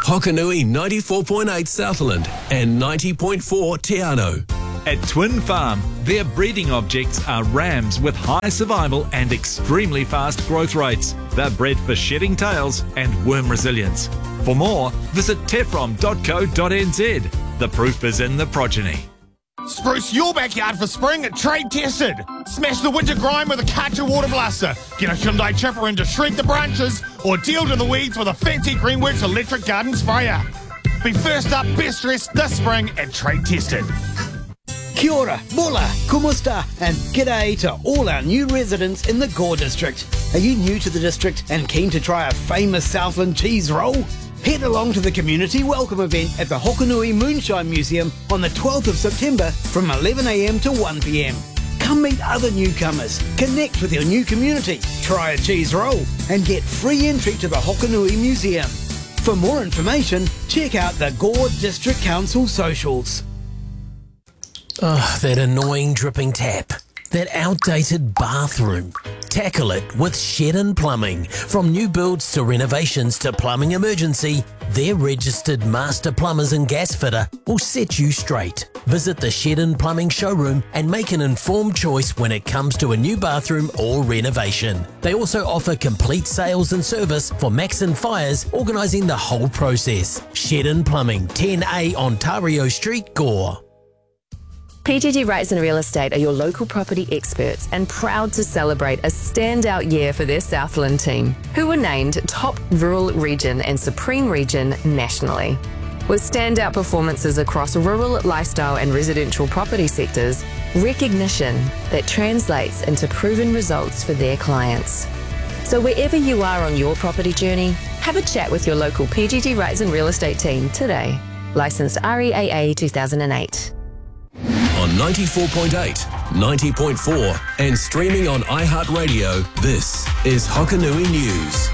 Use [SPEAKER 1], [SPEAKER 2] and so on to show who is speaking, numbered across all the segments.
[SPEAKER 1] Hokanui 94.8 Southland and 90.4 Te Anau.
[SPEAKER 2] At Twin Farm, their breeding objects are rams with high survival and extremely fast growth rates. They're bred for shedding tails and worm resilience. For more, visit tefrom.co.nz. The proof is in the progeny.
[SPEAKER 3] Spruce your backyard for spring at Trade Tested. Smash the winter grime with a Karcher water blaster. Get a Hyundai chipper in to shred the branches, or deal to the weeds with a fancy Greenworks electric garden sprayer. Be first up, best dressed this spring at Trade Tested.
[SPEAKER 4] Kia ora, mola, kumusta, and g'day to all our new residents in the Gore district. Are you new to the district and keen to try a famous Southland cheese roll? Head along to the community welcome event at the Hokanui Moonshine Museum on the 12th of September from 11 a.m. to 1 p.m. Come meet other newcomers, connect with your new community, try a cheese roll, and get free entry to the Hokanui Museum. For more information, check out the Gore District Council socials.
[SPEAKER 1] Oh, that annoying dripping tap. That outdated bathroom. Tackle it with Shedden Plumbing. From new builds to renovations to plumbing emergency, their registered master plumbers and gas fitter will set you straight. Visit the Shedden Plumbing showroom and make an informed choice when it comes to a new bathroom or renovation. They also offer complete sales and service for Maxon Fires, organising the whole process. Shedden Plumbing, 10A Ontario Street, Gore.
[SPEAKER 5] PGG Wrightson Real Estate are your local property experts and proud to celebrate a standout year for their Southland team, who were named Top Rural Region and Supreme Region nationally. With standout performances across rural, lifestyle and residential property sectors, recognition that translates into proven results for their clients. So wherever you are on your property journey, have a chat with your local PGG Wrightson Real Estate team today. Licensed REAA 2008.
[SPEAKER 1] On 94.8, 90.4 and streaming on iHeartRadio, this is Hokanui News.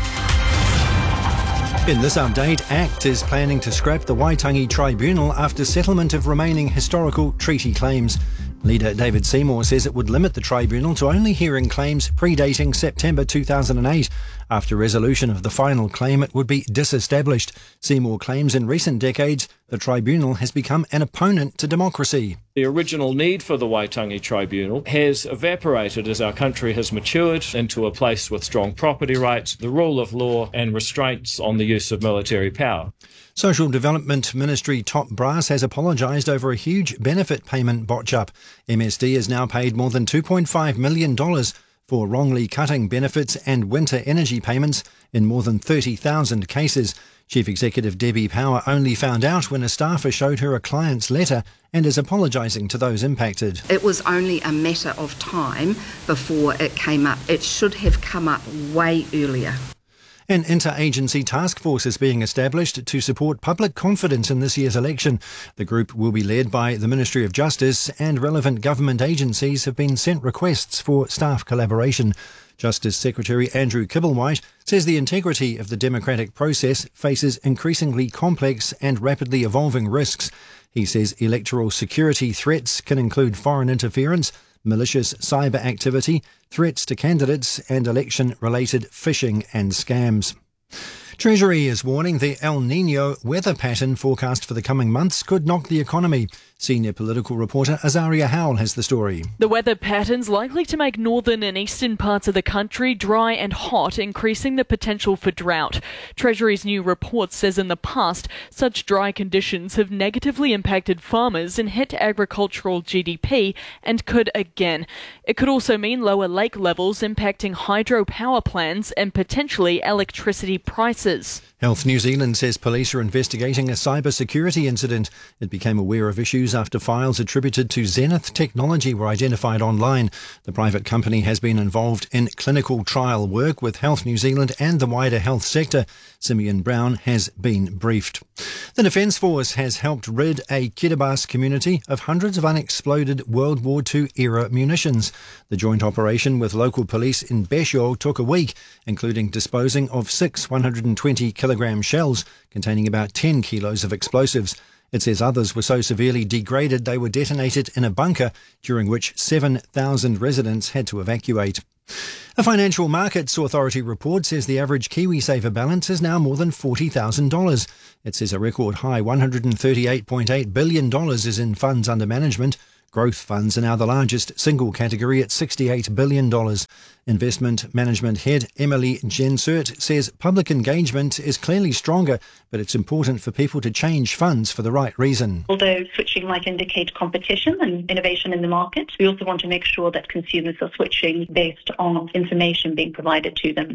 [SPEAKER 6] In this update, ACT is planning to scrap the Waitangi Tribunal after settlement of remaining historical treaty claims. Leader David Seymour says it would limit the tribunal to only hearing claims predating September 2008. After resolution of the final claim, it would be disestablished. Seymour claims in recent decades the tribunal has become an opponent to democracy.
[SPEAKER 7] The original need for the Waitangi Tribunal has evaporated as our country has matured into a place with strong property rights, the rule of law and restraints on the use of military power.
[SPEAKER 6] Social Development Ministry top brass has apologised over a huge benefit payment botch-up. MSD has now paid more than $2.5 million for wrongly cutting benefits and winter energy payments in more than 30,000 cases. Chief Executive Debbie Power only found out when a staffer showed her a client's letter and is apologising to those impacted.
[SPEAKER 8] It was only a matter of time before it came up. It should have come up way earlier.
[SPEAKER 6] An interagency task force is being established to support public confidence in this year's election. The group will be led by the Ministry of Justice, and relevant government agencies have been sent requests for staff collaboration. Justice Secretary Andrew Kibblewhite says the integrity of the democratic process faces increasingly complex and rapidly evolving risks. He says electoral security threats can include foreign interference, malicious cyber activity, threats to candidates and election-related phishing and scams. Treasury is warning the El Niño weather pattern forecast for the coming months could knock the economy. Senior political reporter Azaria Howell has the story.
[SPEAKER 9] The weather pattern's likely to make northern and eastern parts of the country dry and hot, increasing the potential for drought. Treasury's new report says in the past, such dry conditions have negatively impacted farmers and hit agricultural GDP and could again. It could also mean lower lake levels impacting hydropower plants and potentially electricity prices.
[SPEAKER 6] Health New Zealand says police are investigating a cybersecurity incident. It became aware of issues after files attributed to Zenith Technology were identified online. The private company has been involved in clinical trial work with Health New Zealand and the wider health sector. Simeon Brown has been briefed. The Defence Force has helped rid a Kiribati community of hundreds of unexploded World War II era munitions. The joint operation with local police in Besho took a week, including disposing of 6 120-kilogram shells containing about 10 kilos of explosives. It says others were so severely degraded they were detonated in a bunker, during which 7,000 residents had to evacuate. A Financial Markets Authority report says the average KiwiSaver balance is now more than $40,000. It says a record high $138.8 billion is in funds under management. Growth funds are now the largest single category at $68 billion. Investment Management Head Emily Jensert says public engagement is clearly stronger, but it's important for people to change funds for the right reason.
[SPEAKER 10] Although switching might indicate competition and innovation in the market, we also want to make sure that consumers are switching based on information being provided to them.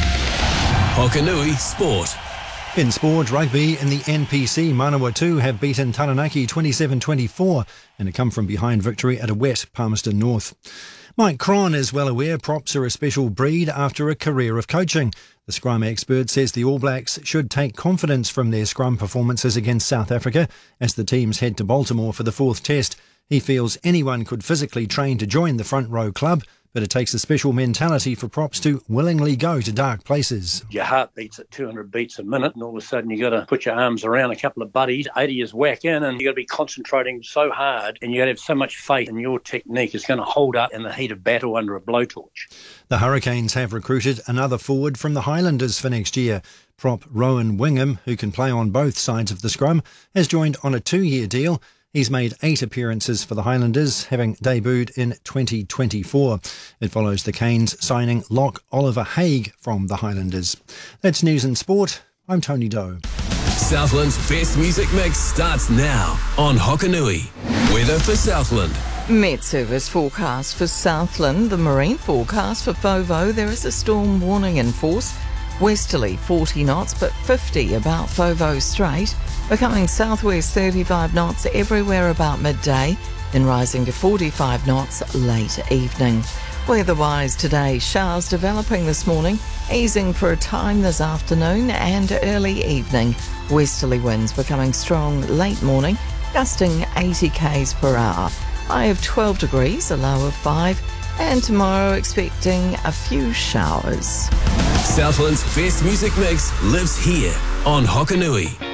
[SPEAKER 1] Hokanui Sport.
[SPEAKER 6] In sport, rugby in the NPC, Manawatu have beaten Taranaki 27-24 in a come-from-behind victory at a wet Palmerston North. Mike Cron is well aware props are a special breed after a career of coaching. The scrum expert says the All Blacks should take confidence from their scrum performances against South Africa as the teams head to Baltimore for the fourth test. He feels anyone could physically train to join the front row club, but it takes a special mentality for props to willingly go to dark places.
[SPEAKER 11] Your heart beats at 200 beats a minute, and all of a sudden you got to put your arms around a couple of buddies, 80 is whack in, and you got to be concentrating so hard, and you got to have so much faith in your technique is going to hold up in the heat of battle under a blowtorch.
[SPEAKER 6] The Hurricanes have recruited another forward from the Highlanders for next year. Prop Rowan Wingham, who can play on both sides of the scrum, has joined on a 2-year deal. He's made 8 appearances for the Highlanders, having debuted in 2024. It follows the Canes signing lock Oliver Haig from the Highlanders. That's News and Sport. I'm Tony Doe.
[SPEAKER 1] Southland's best music mix starts now on Hokanui. Weather for Southland.
[SPEAKER 12] Met Service forecast for Southland. The marine forecast for Fovo. There is a storm warning in force. Westerly 40 knots, but 50 about Fovo Strait. Becoming southwest 35 knots everywhere about midday, then rising to 45 knots late evening. Weather-wise today, showers developing this morning, easing for a time this afternoon and early evening. Westerly winds becoming strong late morning, gusting 80 k's per hour. High of 12 degrees, a low of 5, and tomorrow expecting a few showers.
[SPEAKER 1] Southland's best music mix lives here on Hokanui.